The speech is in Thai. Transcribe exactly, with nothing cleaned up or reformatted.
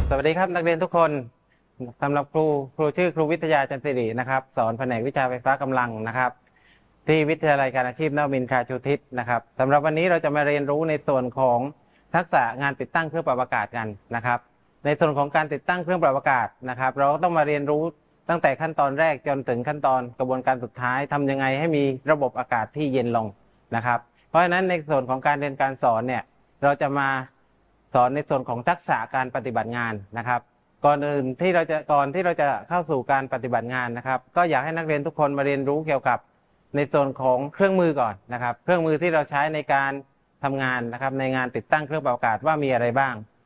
สวัสดีครับนักเรียนทุกคนสำหรับครูครูชื่อครูวิทยาจันทร์สิรินะครับสอนแผนกวิชาไฟฟ้ากำลังนะครับที่วิทยาลัยการอาชีพนวมินทราชูทิศนะครับสำหรับวันนี้เราจะมาเรียนรู้ในส่วนของทักษะงานติดตั้งเครื่องปรับอากาศกันนะครับในส่วนของการติดตั้งเครื่องปรับอากาศนะครับเราก็ต้องมาเรียนรู้ตั้งแต่ขั้นตอนแรกจนถึงขั้นตอนกระบวนการสุดท้ายทำยังไงให้มีระบบอากาศที่เย็นลงนะครับเพราะฉะนั้นในส่วนของการเรียนการสอนเนี่ยเราจะมาสอนในส่วนของทักษะการปฏิบัติงานนะครับก่อนอื่นที่เราจะก่อนที่เราจะเข้าสู่การปฏิบัติงานนะครับก็อยากให้นักเรียนทุกคนมาเรียนรู้เกี่ยวกับในส่วนของเครื่องมือก่อนนะครับเครื่องมือที่เราใช้ในการทำงานนะครับในงานติดตั้งเครื่องปรับอากาศว่ามีอะไรบ้าง